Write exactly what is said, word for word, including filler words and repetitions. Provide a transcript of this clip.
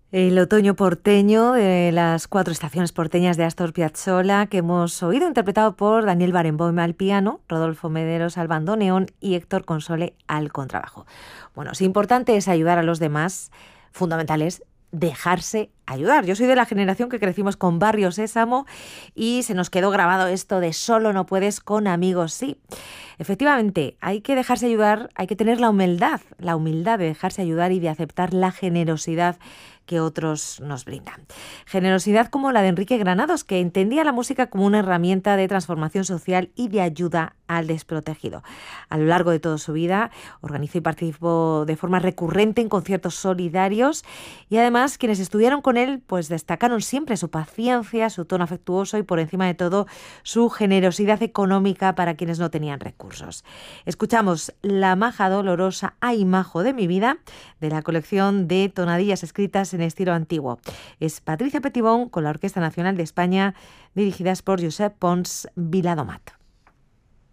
El otoño porteño de las cuatro estaciones porteñas de Astor Piazzolla, que hemos oído interpretado por Daniel Barenboim al piano, Rodolfo Mederos al bandoneón y Héctor Console al contrabajo. Bueno, si importante es ayudar a los demás, fundamental es dejarse ayudar. Yo soy de la generación que crecimos con Barrio Sésamo y se nos quedó grabado esto de solo no puedes, con amigos sí. Efectivamente, hay que dejarse ayudar, hay que tener la humildad, la humildad de dejarse ayudar y de aceptar la generosidad que otros nos brindan. Generosidad como la de Enrique Granados, que entendía la música como una herramienta de transformación social y de ayuda al desprotegido. A lo largo de toda su vida organizó y participó de forma recurrente en conciertos solidarios y además quienes estudiaron con él pues destacaron siempre su paciencia, su tono afectuoso y por encima de todo su generosidad económica para quienes no tenían recursos. Escuchamos La maja dolorosa, ay majo de mi vida, de la colección de tonadillas escritas en estilo antiguo. Es Patricia Petitbon con la Orquesta Nacional de España, dirigidas por Josep Pons Viladomat.